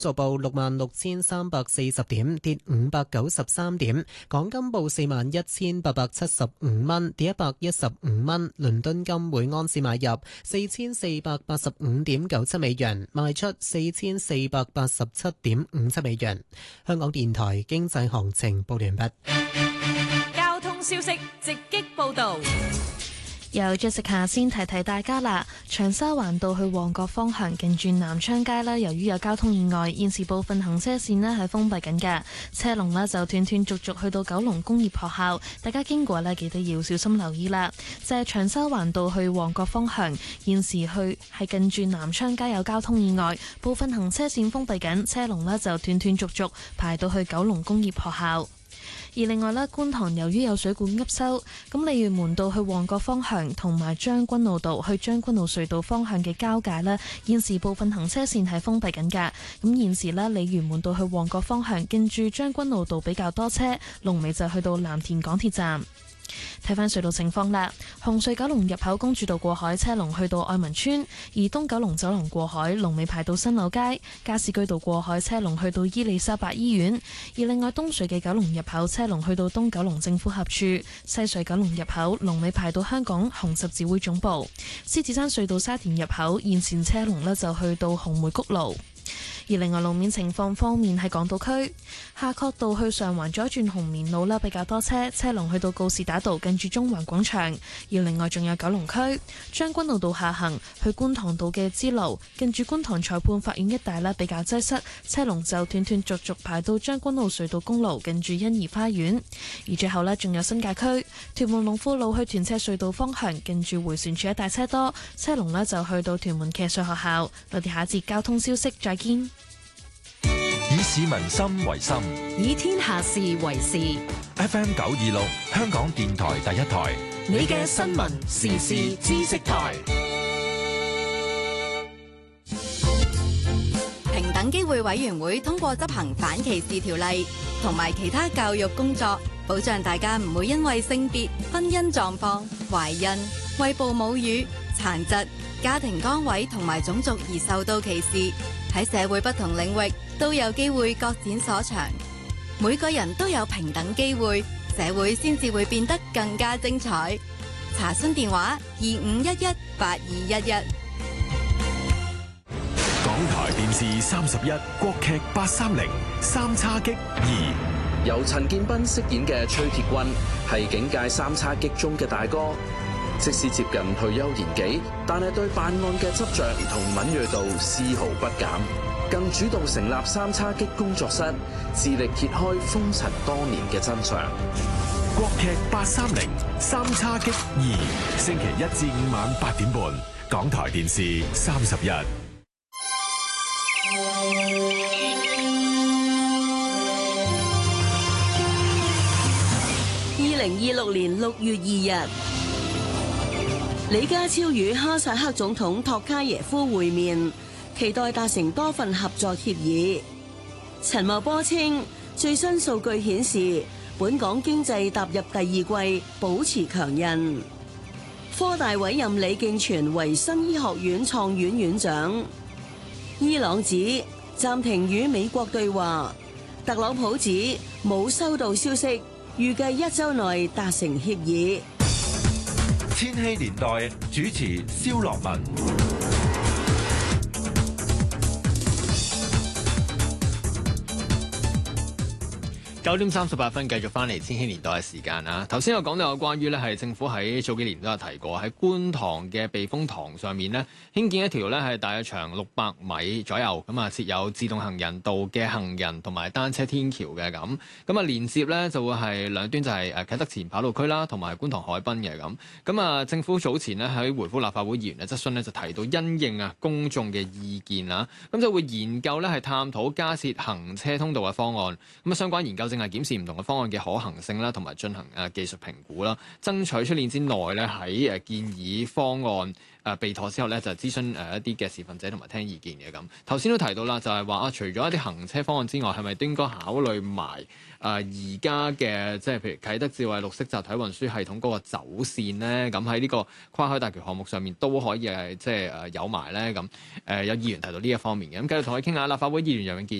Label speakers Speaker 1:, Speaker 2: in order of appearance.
Speaker 1: 續報66,340點，跌593點。港金報41,875蚊，跌115蚊。倫敦金每盎司買入4485.97美元，賣出4487.57美元。香港電台經濟行情報完畢。
Speaker 2: 交通消息直擊報道。
Speaker 3: 由Jessica先提提大家啦，長沙灣道去旺角方向近住南昌街啦，由於有交通意外，現時部分行車線呢係封閉緊嘅，車龍呢就斷斷續續去到九龍工業學校，大家經過呢記得要小心留意啦。就係長沙灣道去旺角方向，現時去係近住南昌街有交通意外，部分行車線封閉緊，車龍呢就斷斷續續排到去九龍工業學校。而另外咧，觀塘由於有水管急修，咁鯉魚門道去旺角方向同埋將軍澳道去將軍澳隧道方向嘅交界呢，現時部分行車線係封閉緊㗎。咁現時呢，鯉魚門道去旺角方向近住將軍澳道比較多車，龍尾就去到藍田港鐵站。睇返隧道情況啦，紅隧九龍入口公主道過海車龍去到愛民村，而東九龍走廊過海龍尾排到新柳街，加士居道過海車龍去到伊利沙伯醫院，而另外東隧嘅九龍入口車龍去到東九龍政府合署，西隧九龍入口龍尾排到香港紅十字會總部，獅子山隧道沙田入口現線車龍呢就去到紅梅谷路。而另外路面情況方面，喺港島區夏慤道去上環左轉紅棉路啦，比較多車，車龍去到告士打道近住中環廣場。而另外仲有九龍區將軍澳道下行去觀塘道嘅支路，近住觀塘裁判法院一帶啦，比較擠塞，車龍就斷斷續續排到將軍澳隧道公路近住欣怡花園。而最後呢，仲有新界區屯門龍富路去屯赤隧道方向，近住迴旋處一帶車多，車龍呢就去到屯門騎術學校。我哋下一節交通消息再見。
Speaker 4: 以市民心為心，
Speaker 2: 以天下事為事。
Speaker 4: FM 926，香港電台第一台，
Speaker 2: 你嘅新聞時事知識台。
Speaker 5: 平等機會委員會通過執行反歧視條例同埋其他教育工作，保障大家唔會因為性別、婚姻狀況、懷孕、餵哺母乳、殘疾、家庭崗位同埋種族而受到歧視。喺社會不同領域都有機會各展所長，每個人都有平等機會，社會先至會變得更加精彩。查詢電話25118211。
Speaker 4: 港台電視31國劇830三叉戟2，
Speaker 6: 由陳建斌飾演嘅崔鐵軍係警界三叉戟中嘅大哥，即使接近退休年紀，但係對辦案嘅執着同敏銳度絲毫不減，更主動成立三叉戟工作室，致力揭開風塵多年嘅真相。
Speaker 4: 國劇830三叉戟2，星期1至5晚8點半，港台電視31。
Speaker 7: 2026年6月2日，李家超與哈薩克總統托卡耶夫會面，期待達成多份合作協議。陳茂波稱，最新數據顯示，本港經濟踏入第二季，保持強韌。科大委任李敬全為新醫學院創院院長。伊朗指暫停與美國對話，特朗普指冇收到消息，預計1週內達成協議。
Speaker 4: 千禧年代主持蕭樂文。
Speaker 8: 9點38分，繼續翻嚟千禧年代嘅時間啊！頭先我講到有關於咧係政府喺早幾年都有提過，喺觀塘嘅避風塘上面咧興建一條咧係大約長600米左右，咁啊設有自動行人道嘅行人同埋單車天橋嘅咁，咁啊連接咧就會係兩端就係啟德前跑道區啦，同埋觀塘海濱嘅咁。咁啊政府早前咧喺回覆立法會議員嘅質詢咧就提到因應啊公眾嘅意見啊，咁就會研究咧係探討加設行車通道嘅方案。咁啊相關研究正係檢視唔同嘅方案嘅可行性啦，同埋進行技術評估啦，爭取出年之內咧喺建議方案備妥之後咧，就諮詢一啲嘅持份者同埋聽意見嘅咁。頭先都提到啦，就係話除咗一啲行車方案之外，係咪都應該考慮埋而家嘅即係譬如啟德智慧綠色集體運輸系統嗰個走線咧？咁喺呢個跨海大橋項目上面都可以即係有埋咧咁。有議員提到呢一方面嘅，咁繼續同佢傾下。立法會議員楊永杰。